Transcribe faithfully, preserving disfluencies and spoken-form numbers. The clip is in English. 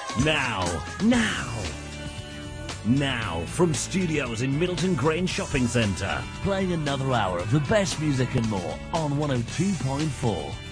Now, now, now, from studios in Middleton Grange Shopping Centre, playing another hour of the best music and more on one oh two point four.